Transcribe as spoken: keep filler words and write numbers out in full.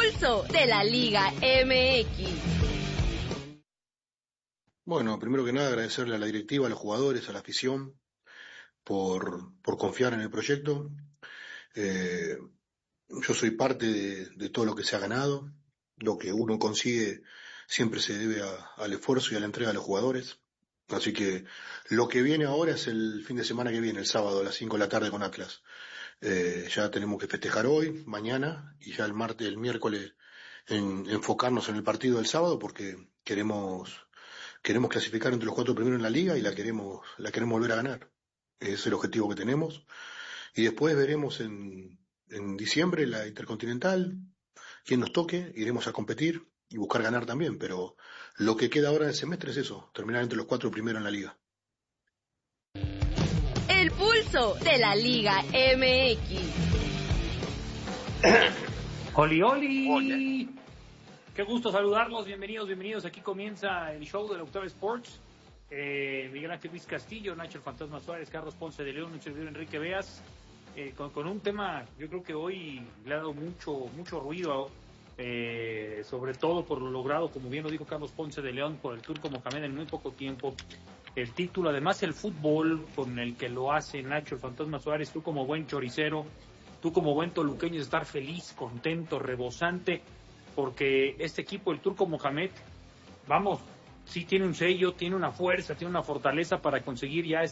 pulso de la Liga M X. Bueno, primero que nada agradecerle a la directiva, a los jugadores, a la afición por, por confiar en el proyecto. Eh, yo soy parte de, de todo lo que se ha ganado. Lo que uno consigue siempre se debe a- al esfuerzo y a la entrega de los jugadores. Así que lo que viene ahora es el fin de semana que viene, el sábado a las cinco de la tarde con Atlas. Eh, ya tenemos que festejar hoy, mañana y ya el martes, el miércoles en, enfocarnos en el partido del sábado porque queremos queremos clasificar entre los cuatro primeros en la liga y la queremos la queremos volver a ganar. Ese es el objetivo que tenemos. Y después veremos en, en diciembre la Intercontinental, quién nos toque, iremos a competir y buscar ganar también, pero lo que queda ahora del semestre es eso, terminar entre los cuatro primeros en la liga. El pulso de la Liga M X. ¡Oli, oli! Qué gusto saludarlos, bienvenidos, bienvenidos. Aquí comienza el show del Octavo Sports. Eh, Miguel Ángel Luis Castillo, Nacho el Fantasma Suárez, Carlos Ponce de León, un servidor Enrique Beas, eh, con, con un tema, yo creo que hoy le ha dado mucho, mucho ruido, eh, sobre todo por lo logrado, como bien lo dijo Carlos Ponce de León, por el Turco Mohamed en muy poco tiempo. El título, además el fútbol con el que lo hace Nacho el Fantasma Suárez, tú como buen choricero, tú como buen toluqueño, de estar feliz, contento, rebosante, porque este equipo, el Turco Mohamed, vamos, sí tiene un sello, tiene una fuerza, tiene una fortaleza para conseguir ya